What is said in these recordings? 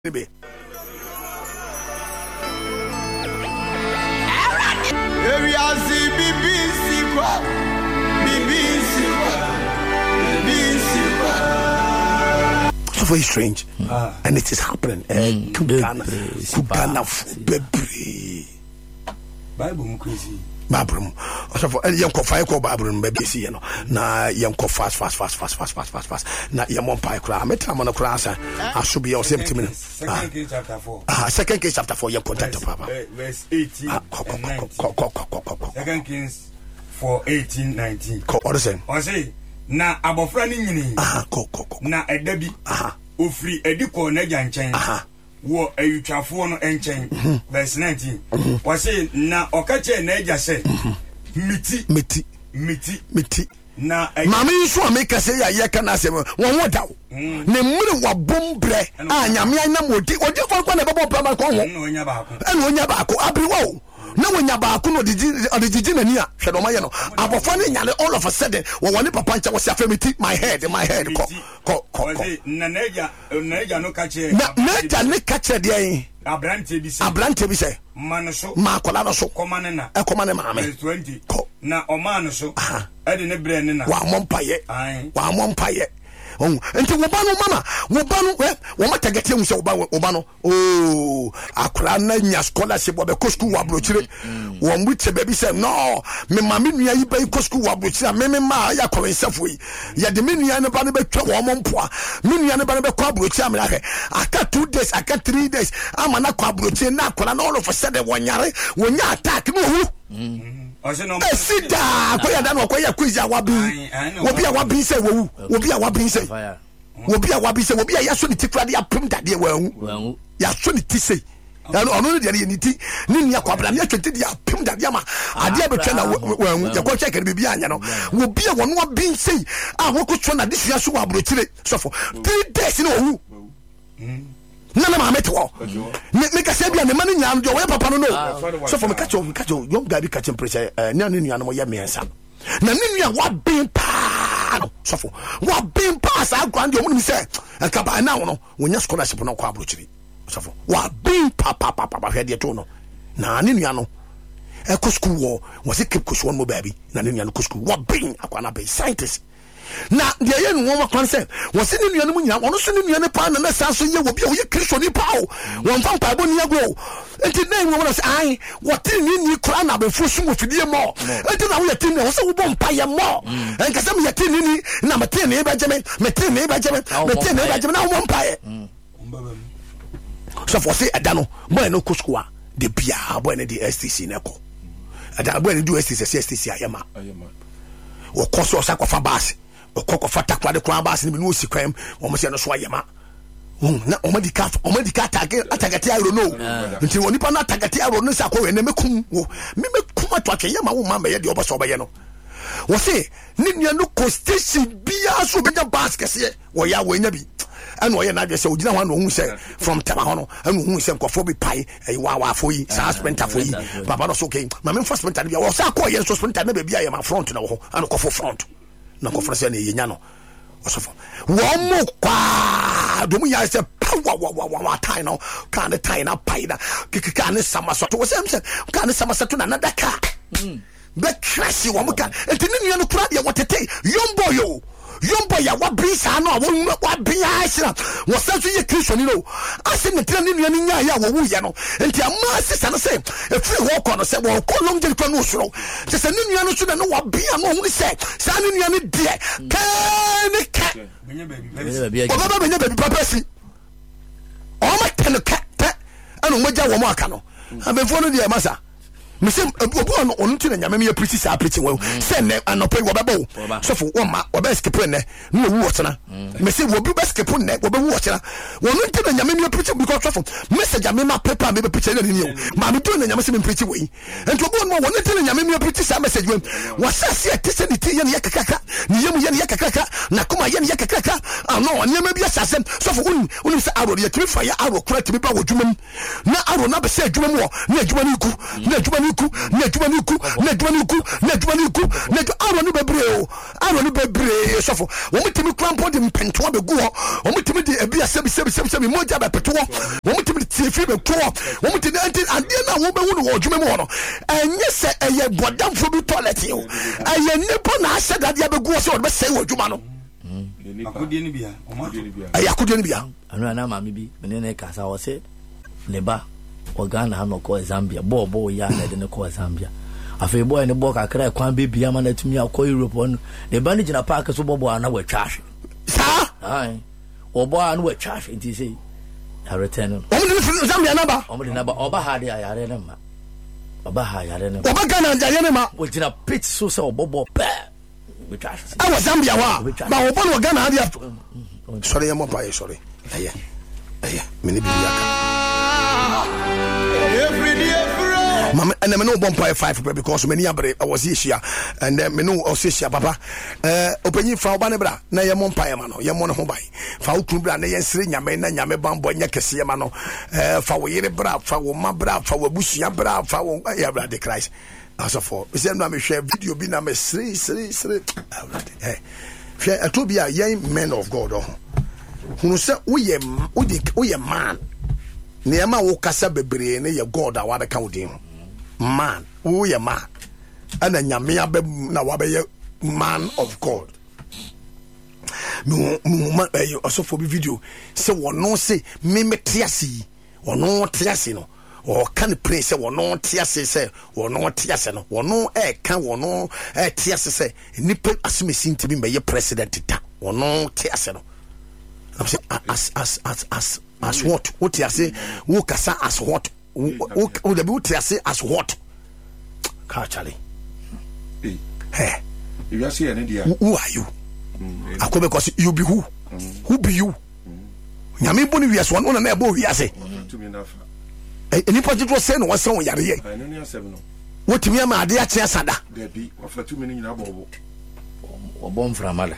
Baby. So very strange, and it is happening. Ghana, Bible crazy. Babrum. So for young coffee call Babrum, baby, see, you know. Now, young fast. Now, young one pie cry. I met him on a class. I should be all same to me. Second Kings chapter 4. Second Kings chapter 4, your contact, Papa. Verse 18. And 19. Second Kings 4, 18, 19. What is it? I say, na abofrani nyini. Na edabi. Ofri ediko na janchen. Wo ayutwafo no enchen. Verse 19. I say, na okache na eja se. Miti. Na mama so make say ya kana say won woda ne mmiri wa bombre nyame na modi odi kwa na bebo plama ko ho onya baako abriwo na wonya baako no odigi nani a hwe do maye no abofo ne nyale all of a sudden wo woni papa ncha wo se afemiti my head ko na neja no kache na neja ne kache de abrante bi se mano so ma kola no so komane na komane maame 20 na omano so ade ne bre ne na wa mompaye enti wo ba no mama wo mata gete mu se wo ba no akura na nya scholarship wo be ko school wa brochire wo mbuche baby say no me ma me nua yi ba ko school wa brochire me ma ya ko nsafo yi ya de me nua ne ba ne be twa wo mompoa me nua ne ba ne be ko brochire me la he aka 2 days aka 3 days ama na ko brochire na akura na all of a sudden wonyare wonya attack no hu sida koya da no koya quiz ya wabi obi a wabi say wo obi a wabi say obi a ya so ni tikra de apem dade wahu ya so ni ti say ono de ni ti ni nia kwabla ni atwete de apem dade ama ade abetwa na wahu ya ko check bibia anya no obi a wono abi say a wo ko so na de sua so wa brochire so for 3 days ni ohu nana ma mete wo me ka se bia ne mani nya ndo we papa no so for me catch young guy be catch pressure nya ne nua no ye mensa na ne nua wa bin pa so for wa bin pa sa grand yo mu se ka ba na wo no wonya scholarship no kwa abrochiri so for wa bin pa hwe de to no na ne nua no e ko school wo se keep ko so no baby na ne nua no ko school wa bin akwa na be scientist na de ye no won kwan se wo se ne nua no nyina wono so ne nua ne pa na sa so ye wo bia wo ye kristo ni pa o won fa pa bo ni agro enti na wo na se ai wo tin ni kura na be fu su mo fidie mo enti na wo ye tin ne wo se wo bom pa ye mo en ka se me ye tin ni na me tin ne ba jeme na wo bom pa ye so for say adano boy no ko school de bia boy ne di STC ne ko ada boy ne do STC ayema wo ko so sakwa base okoko fata kwa de kwa base ni no sikwam wo mo se no so ayema na omadika atagati aro no nti woni pa na atagati aro no sakwa we na mekum wo mekum atwake yema wo mama ye de obaso obaye no wo se ni nua no ko station bia so benya base kese wo ya wo nya bi and wo ye na se ogina ho no hu se from tama ho no and hu se nkofo bi pai wa fo yi suspender fo yi baba no so okay ma me first sprinter bia wo sa ko ye so sprinter na bia ye ma front na wo and kofo front na conference na ye nya no osofo wo mo kwa do mu ya se wa tie no kan tie na pai na kan samaso to se kan samaso to na nadaka be crash wo mo kan entini nua no kura de wotete yombo ya wa brisa no wa bia asira wo sanso ye kristo ni no ase ne tira ni nua ni nya ya wo wu ye no enti ama sisa no se e free ho ko no se wo ko long je ko no suro se se ni nua no so na no wa bia no hu se sa ni nua ni de ka benya baby papa si o ma tele ka anu mo ja wo mo aka no abefo no de masa Mese obu ono onti na nyame me preach sa preaching we say ne anope wo bebo so for wo ma wo be skip ne no wu wotena mese wo bi be skip ne wo be wu wotena wo no nti na nyame me preaching because so for message ame ma paper me be preach na ni o ma me do na nyame se me preach we enti obu ono wo no nti na nyame me preach sa message we wo sa se tese ni ti ye ne yakaka ni yemu ye ne yakaka na kuma ye ne yakaka no nyame bi asasem so for unu se aro ye timi fa ya aro kura timi ba wo dwumam na aro na be se dwumam wo na dwuma ni ku na dwuma ni niku na adwuma niku na adwuma niku na adwuma niku na aroni bebre sofo wo mutimi krampo de mpentoa begu ho wo mutimi de ebia sebi moja be peto ho wo mutimi de tifi be to ho wo mutimi ante ade na wo be hu no adwuma mu ho no enye se eye bodamfo bi toilet yo eye nipo na ase dade begu ho se wo be sei wo adwuma no akudie ni bia anu na mami bi menene kasa wo se neba Ogana ha no ko Zambia bo ya na de ne ko Zambia afei boy ne bo kakra kwan bebia ma na tumi akọ Europe on ne ba ne gina park so bobo ana we trash sa ai obo ana we trash nti sei ya return o mo ne Zambia naba o mo de naba oba ha de ayare ne ma oba ha ayare ne oba Ghana ayare ne ma o gina pitch so se obobo pa we trash awa Zambia wa ba obo no Ghana ha sorry ya mo pa sorry aya mini bibiaka Mama, and me no 1.5 because many abre I was here and then me no osisia papa openyi fa oba ne bra na ye monpae ma no ye mo ne ho bai fa ukru bra na ye nsire nyame na nyame bambo nya kese ma no fa wo yire bra fa wo ma bra fa wo busia bra fa wo ya bra de Christ as for we say no me share video bi na me sri hwe atobia ye men of God hunu se wo ye man Niema wo kasa bebre ne ye God a wada kan odin man wo ye man ana nyame abe na wabe man of God no also for video say wono say me tiasi wono tiasi no o kan pray say wono tiasi say wono tiasi no wono kan wono tiasi say nipa asumesi ntimi me ye president ta wono tiasi no I'm say as what you say who kasa as what who the beauty say as what Charlie hey you are saying India who are you akobe because you be who be you nyame boni wiase won na ebo wiase any particular say no wase won yare ye what me am ade a che sada there be offer 2 minutes na bobo obon framala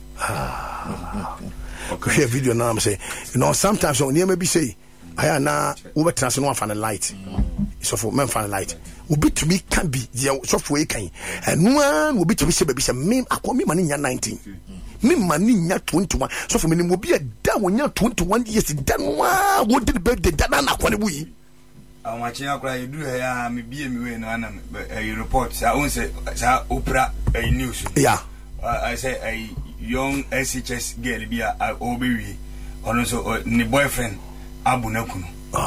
okay video now I'm saying sometimes on near maybe say I na over transfer fan light so for men fan light will be to me can be the software can and one will be to me say baby say me akọ me mani nya 19 me mani nya 21 so for me will be a down when you 21 years dan wa what did birthday dan na akọ ne bu yi amachi akra you do here me be me we na report say I say opera news yeah I say a young SHS girl be a obewi ono so ni boyfriend abunakunu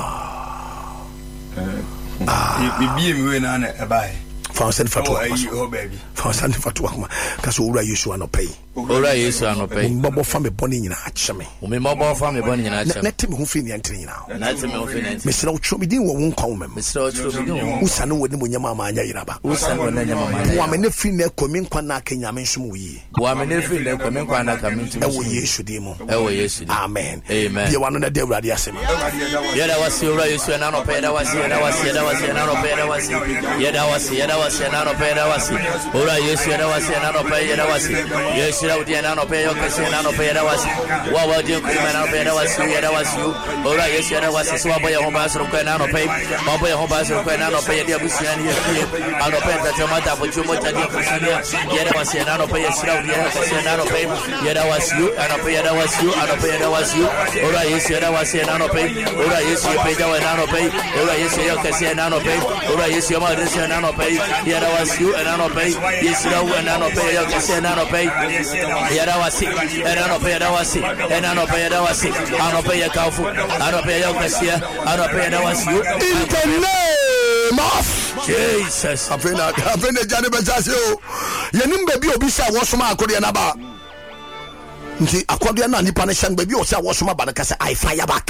be me na e bai Fansen fatwa baby fansen fatwa kuma kaso ura Yesu anopai mbabo fa me boni nyina acheme me mbabo fa me boni nyina acheme na temi ho fi ni antre nyina na temi ho fi ni me sira utro mi din wo won kwa wo me sira utro mi din usane wo ni monyama ma anya yiraba usane wo na nyama ma anya wa me ne fi na komi nkwa na akanya me nsum wo yi wa me ne fi na komi nkwa na akanya me nsum e wo Yesu di mo amen ye wano na de urade asema ye da wasi ura Yesu na no pe da wasi na no pe da wasi ye da wasi na no pe da wasi ura Yesu da wasi na no pe da wasi Yesu da udia na no pe yo kesi na no pe da wasi wa je ku na no pe da wasi ye da wasi ura Yesu da wasi so boye ho ba so ko na no pe ma boye ho ba so ko na no pe dia busia ni ye ano pe ta chama ta bo chumo ta dia kusia ye da wasi na no pe Yesu da udia kesi na no pe ye da wasi ana pe da wasi ana pe da wasi ura Yesu da wasi na no pe ura Yesu pe da wa na no pe ura Yesu yo kesi na no pe ura Yesu ma de na no pe ye da wasi na no pe Yesu da wa na no pe yo kesi na no pe ye da wasi na no pe da wasi na no pe da wasi ano pe ya kafu ano pe yo kesi ano pe da wasi in the name of Jesus afena jane bezase o yenim ba bi obi sha wo soma akode na ba nti akode na nipa ne shan ba bi o sha wo soma ba na kase I fire back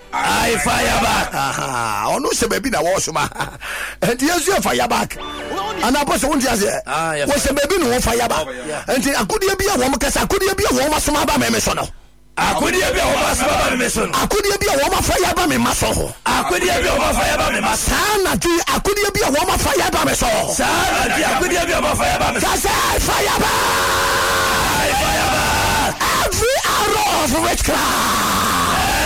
aha ono se ba bi na wo soma enti yesu fire back ana po so wonti ase wo se ba bi no fire back enti akode bi a wo kase akode bi a wo soma ba me so no akodi bi a wo ma so ba me so akodi bi a wo ma fa ya ba me maso ho akodi bi a wo ma fa ya ba me maso sana ti akodi bi a wo ma fa ya ba me so sana ti akodi bi a wo ma fa ya ba me so fire ba every arrow of witchcraft